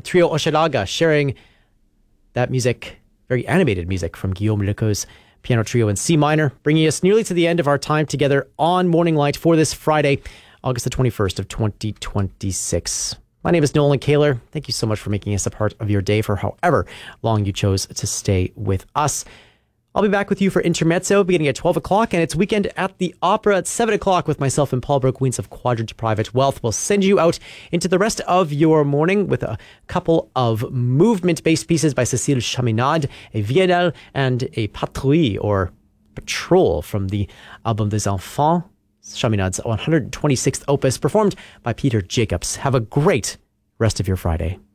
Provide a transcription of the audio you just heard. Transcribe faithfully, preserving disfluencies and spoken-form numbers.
the trio Hochelaga sharing that music, very animated music from Guillaume Lecoe's piano trio in C minor, bringing us nearly to the end of our time together on Morning Light for this Friday, August the twenty-first of twenty twenty-six. My name is Nolan Kaler. Thank you so much for making us a part of your day for however long you chose to stay with us. I'll be back with you for Intermezzo beginning at twelve o'clock, and it's Weekend at the Opera at seven o'clock with myself and Paul Brooke Weens of Quadrant Private Wealth. We'll send you out into the rest of your morning with a couple of movement-based pieces by Cécile Chaminade, a Viennale, and a Patrouille, or Patrol, from the Album des Enfants, Chaminade's one hundred twenty-sixth opus, performed by Peter Jacobs. Have a great rest of your Friday.